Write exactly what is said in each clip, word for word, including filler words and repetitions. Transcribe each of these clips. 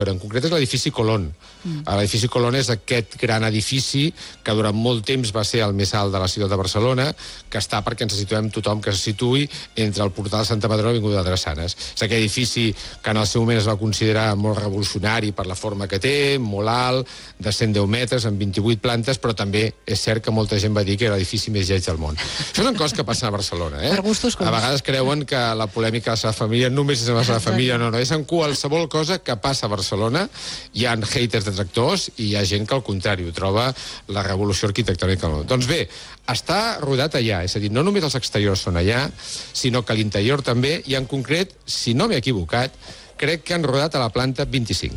però en concret és l'edifici Colón. Mm. L'edifici Colón és aquest gran edifici que durant molt temps va ser el més alt de la ciutat de Barcelona, que està perquè ens situem tothom que se situï entre el portal de Santa Madrona i l'Avinguda de Drassanes. És aquest edifici que en el seu moment es va considerar molt revolucionari per la forma que té, molt alt, de cent deu metres, amb vint-i-vuit plantes, però també és cert que molta gent va dir que era l'edifici més lleig del món. Això són coses que passen a Barcelona, eh? Per gustos com. A vegades creuen que la polèmica de la seva família només és a la seva família, no, no, és en qualsevol cosa que passa a Barcelona. Barcelona, hi ha haters detractors i hi ha gent que al contrari ho troba la revolució arquitectònica. Doncs bé, està rodat allà, és a dir, no només els exteriors són allà, sinó que l'interior també, i en concret, si no m'he equivocat, crec que han rodat a la planta vint-i-cinc.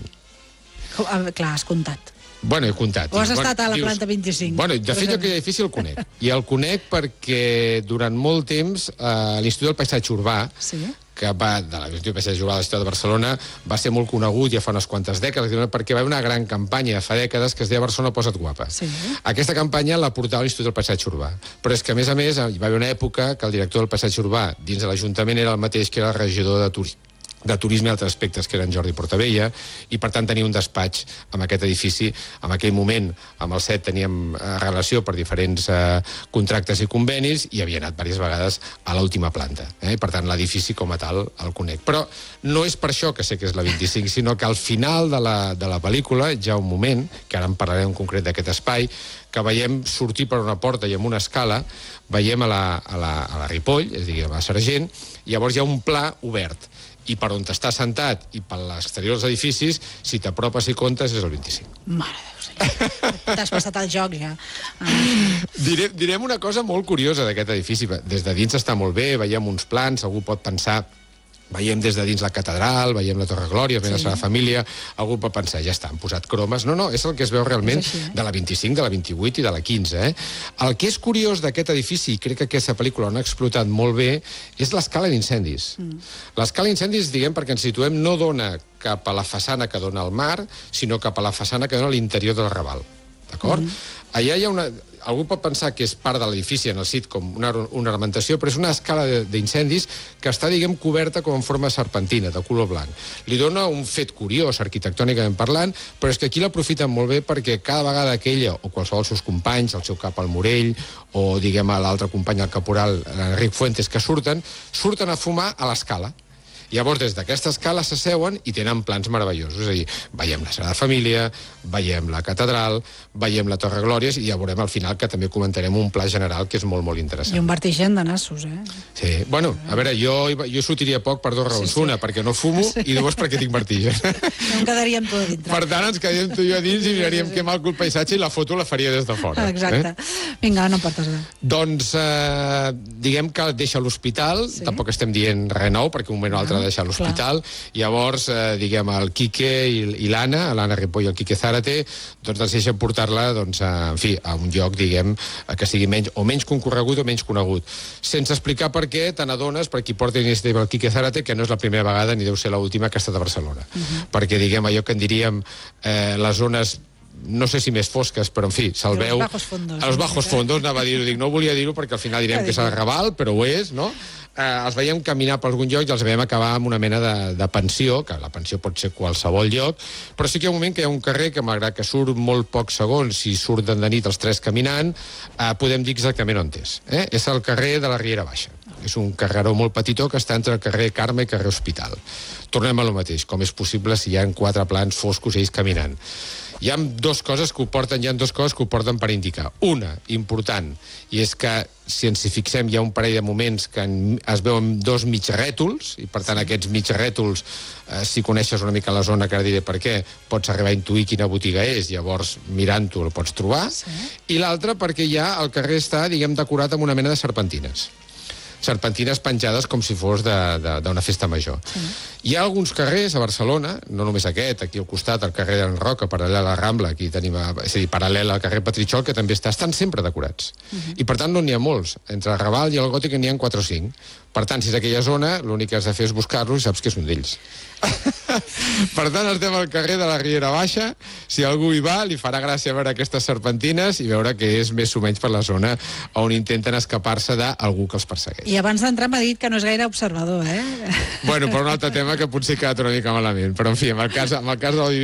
Clar, has comptat. Bueno, he comptat. O has estat a la planta vint-i-cinc. Bueno, de fet, jo aquell edifici el conec. I el conec perquè durant molt temps eh, l'Institut del Paisatge Urbà, sí, que va, de l'Institut del Paisatge Urbà de la ciutat de Barcelona, va ser molt conegut ja fa unes quantes dècades, perquè va haver una gran campanya fa dècades que es deia Barcelona posa't guapa. Sí. Aquesta campanya la portava l'Institut del Paisatge Urbà. Però és que, a més a més, hi va haver una època que el director del Paisatge Urbà dins de l'Ajuntament era el mateix que era el regidor de turisme de turisme i altres aspectes, que eren Jordi Portabella, i per tant tenia un despatx amb aquest edifici. En aquell moment, amb el S E T teníem eh, relació per diferents eh, contractes i convenis, i havia anat diverses vegades a l'última planta. Eh? Per tant, l'edifici com a tal el conec. Però no és per això que sé que és la vint-i-cinc, sinó que al final de la, de la pel·lícula, ja un moment, que ara en parlaré en concret d'aquest espai, que veiem sortir per una porta i amb una escala, veiem a la, a la, a la Ripoll, és a dir, a la Sargent, i llavors hi ha un pla obert. I per on t'està sentat i per l'exterior dels edificis, si t'apropes i comptes, és el vint-i-cinc. Mare de Déu, senyor. T'has passat el joc, ja. Direm, direm una cosa molt curiosa d'aquest edifici. Des de dins està molt bé, veiem uns plans, algú pot pensar... Veiem des de dins la catedral, veiem la Torre Glòria, veiem sí. la família, algú pot pensar, ja està, han posat cromes. No, no, és el que es veu realment així, eh? De la vint-i-cinc, de la vint-i-vuit i de la quinze. Eh? El que és curiós d'aquest edifici, i crec que aquesta pel·lícula l'han explotat molt bé, és l'escala d'incendis. Mm. L'escala d'incendis, diguem, perquè ens situem, no dona cap a la façana que dona al mar, sinó cap a la façana que dona a l'interior del Raval. D'acord? Mm. Allà hi ha una... Algú pot pensar que és part de l'edifici en el sit com una, una ornamentació, però és una escala d'incendis que està, diguem, coberta com en forma serpentina, de color blanc. Li dona un fet curiós, arquitectònicament parlant, però és que aquí l'aprofiten molt bé perquè cada vegada que ella, o qualsevol dels seus companys, el seu cap al Morell, o, diguem, l'altre company, el caporal, l'Enric Fuentes, que surten, surten a fumar a l'escala. Llavors, des d'aquesta escala s'asseuen i tenen plans meravellosos. És a dir, veiem la Sagrada Família, veiem la catedral, veiem la Torre Glòria, i ja veurem al final que també comentarem un pla general que és molt, molt interessant. I un vertigen de nassos, eh? Sí. Bueno, a veure, jo, jo sortiria poc per dues raons. Sí, sí. Una, perquè no fumo, sí. I dues, perquè tinc vertigen. No em quedaríem tu a dintre. Per tant, ens quedaríem tu i jo a dins i miraríem sí, sí. que mal el paisatge i la foto la faria des de fora. Exacte. Eh? Vinga, no portes res. Doncs, eh, diguem que deixa l'hospital, sí. Tampoc estem dient res nou, perquè un moment o altre deixar l'hospital. Llavors, eh, diguem, el Quique i, i l'Anna, l'Anna Ripoll i el Quique Zárate, doncs decideixen portar-la, doncs, a, en fi, a un lloc, diguem, que sigui menys, o menys concorregut o menys conegut. Sense explicar per què, te n'adones, per qui porta iniciativa el Quique Zárate, que no és la primera vegada ni deu ser l'última que ha estat a Barcelona. Uh-huh. Perquè, diguem, allò que en diríem eh, les zones, no sé si més fosques, però en fi, se'l veu... Els bajos fondos. Els bajos fondos, anava a dir-ho, dic, no volia dir-ho perquè al final direm que és el Raval, però ho és, no? Eh, els veiem caminar per algun lloc i els veiem acabar amb una mena de, de pensió, que la pensió pot ser qualsevol lloc, però sí que hi ha un moment que hi ha un carrer que, malgrat que surt molt pocs segons, si surten de nit els tres caminant, eh, podem dir exactament on és. Eh? És el carrer de la Riera Baixa. És un carreró molt petitó que està entre el carrer Carme i carrer Hospital. Tornem a lo mateix, com és possible si hi ha quatre plans foscos ells caminant. Hi ha dues coses que ho porten, hi ha dues coses que ho porten per indicar. Una, important, i és que si ens hi fixem hi ha un parell de moments que es veuen dos mig rètols, i per tant aquests mig rètols, eh, si coneixes una mica la zona, que ara diré per què, pots arribar a intuir quina botiga és, llavors mirant-ho el pots trobar. Sí. I l'altra perquè ja el carrer està, diguem, decorat amb una mena de serpentines. Serpentines penjades com si fos d'una festa major. Sí. Hi ha alguns carrers a Barcelona, no només aquest, aquí al costat, el carrer d'en Roca, paral·lel a la Rambla, aquí tenim, és a dir, paral·lel al carrer Petritxol, que també està, estan sempre decorats. Uh-huh. I per tant no n'hi ha molts. Entre el Raval i el Gòtic n'hi ha quatre o cinc. Per tant, si és aquella zona, l'únic que has de fer és buscar-lo i saps que és un d'ells. Per tant, estem al carrer de la Riera Baixa. Si algú hi va, li farà gràcia veure aquestes serpentines i veure que és més o menys per la zona on intenten escapar-se d'algú que els persegueix. I abans d'entrar m'ha dit que no és gaire observador, eh? Bueno, per un altre tema que potser ha quedat una mica malament. Però, en fi, en el cas, en el cas del